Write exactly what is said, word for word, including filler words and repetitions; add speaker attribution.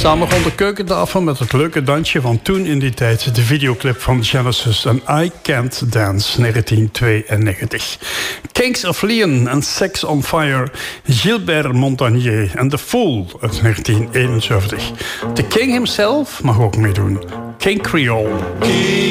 Speaker 1: Samen rond de keukentafel met het leuke dansje van toen in die tijd. De videoclip van Genesis en I Can't Dance, negentien tweeënnegentig. Kings of Leon en Sex on Fire, Gilbert Montagnier en The Fool uit negentien eenenzeventig. The King himself mag ook meedoen. King Creole.